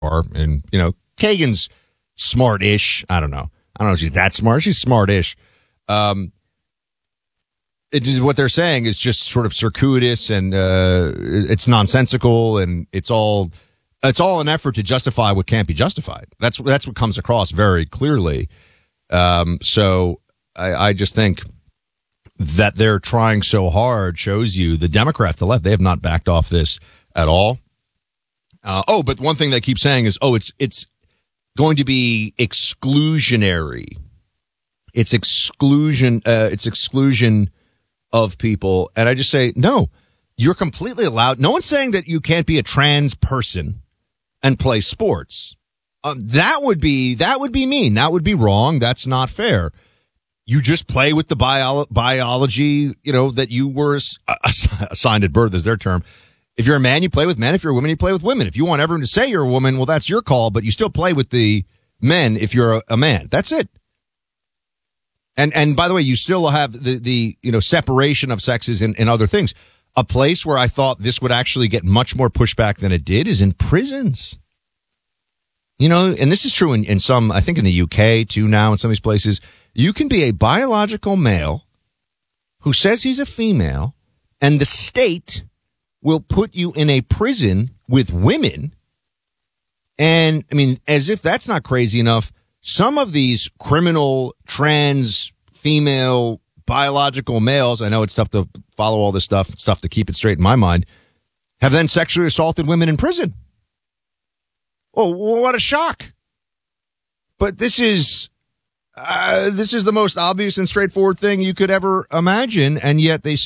are. And, Kagan's smart-ish. I don't know if she's that smart. She's smart-ish. What they're saying is just sort of circuitous, and it's nonsensical, and it's all an effort to justify what can't be justified. That's what comes across very clearly. So I just think that they're trying so hard shows you the Democrats, the left, they have not backed off this at all. But one thing they keep saying is, it's going to be exclusionary. It's exclusion of people. And I just say, no, you're completely allowed. No one's saying that you can't be a trans person and play sports. That would be mean. That would be wrong. That's not fair. You just play with the biology, that you were assigned at birth is their term. If you're a man, you play with men. If you're a woman, you play with women. If you want everyone to say you're a woman, well, that's your call, but you still play with the men if you're a man. That's it. And by the way, you still have the separation of sexes in other things. A place where I thought this would actually get much more pushback than it did is in prisons. And this is true in some, I think in the UK too now, in some of these places. You can be a biological male who says he's a female, and the state will put you in a prison with women. And, as if that's not crazy enough, some of these criminal trans female biological males, I know it's tough to follow all this stuff, it's tough to keep it straight in my mind, have then sexually assaulted women in prison. Oh, what a shock. But this is the most obvious and straightforward thing you could ever imagine. And yet they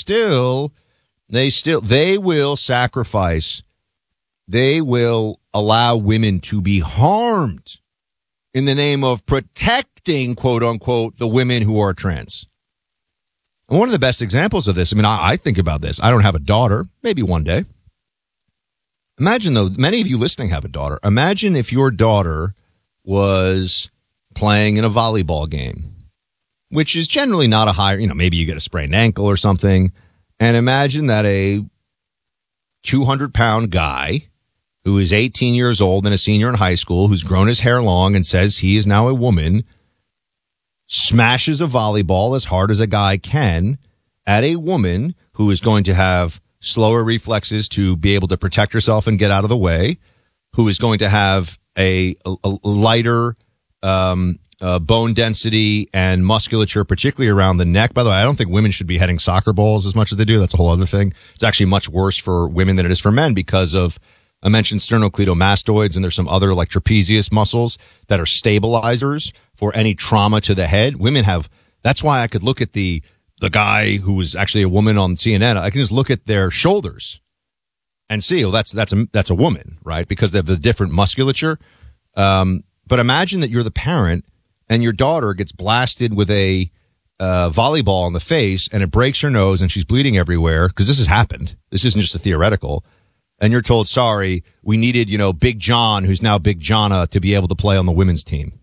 will sacrifice. They will allow women to be harmed in the name of protecting, quote unquote, the women who are trans. And one of the best examples of this, I think about this. I don't have a daughter, maybe one day. Imagine, though, many of you listening have a daughter. Imagine if your daughter was playing in a volleyball game, which is generally not a high, maybe you get a sprained ankle or something. And imagine that a 200-pound guy who is 18 years old and a senior in high school, who's grown his hair long and says he is now a woman, smashes a volleyball as hard as a guy can at a woman who is going to have slower reflexes to be able to protect herself and get out of the way, who is going to have a lighter bone density and musculature, particularly around the neck. By the way, I don't think women should be heading soccer balls as much as they do. That's a whole other thing. It's actually much worse for women than it is for men because of, I mentioned sternocleidomastoids, and there's some other like trapezius muscles that are stabilizers for any trauma to the head. Women have, that's why I could look at the guy who was actually a woman on CNN. I can just look at their shoulders and see, that's a woman, right? Because they have the different musculature. But imagine that you're the parent and your daughter gets blasted with a volleyball in the face and it breaks her nose and she's bleeding everywhere, because this has happened. This isn't just a theoretical. And you're told, sorry, we needed, Big John, who's now Big Jonna, to be able to play on the women's team.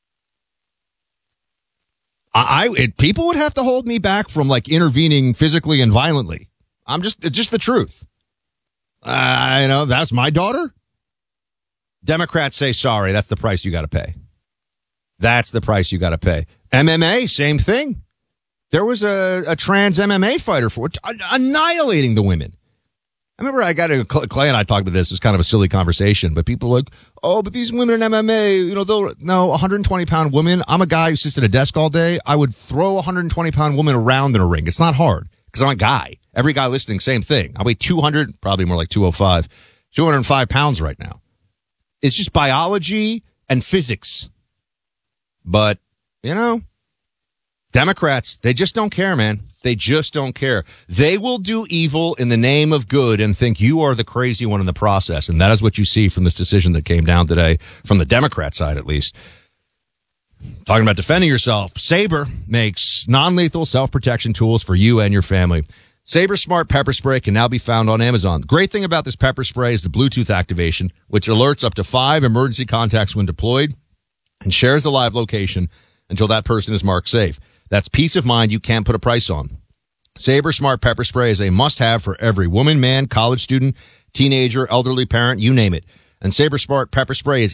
People would have to hold me back from intervening physically and violently. It's just the truth. That's my daughter. Democrats say, sorry, that's the price you got to pay. That's the price you got to pay. MMA, same thing. There was a trans MMA fighter for annihilating the women. I remember Clay and I talked about this. It was kind of a silly conversation, but people are like, oh, but these women in MMA, no, 120-pound woman. I'm a guy who sits at a desk all day. I would throw a 120-pound woman around in a ring. It's not hard because I'm a guy. Every guy listening, same thing. I weigh 200, probably more like 205, 205 pounds right now. It's just biology and physics. But, Democrats, they just don't care, man. They just don't care. They will do evil in the name of good and think you are the crazy one in the process. And that is what you see from this decision that came down today, from the Democrat side at least. Talking about defending yourself, Sabre makes non-lethal self-protection tools for you and your family. Sabre Smart Pepper Spray can now be found on Amazon. The great thing about this pepper spray is the Bluetooth activation, which alerts up to 5 emergency contacts when deployed and shares the live location until that person is marked safe. That's peace of mind you can't put a price on. Sabre Smart Pepper Spray is a must-have for every woman, man, college student, teenager, elderly parent, you name it. And Saber Sport pepper spray is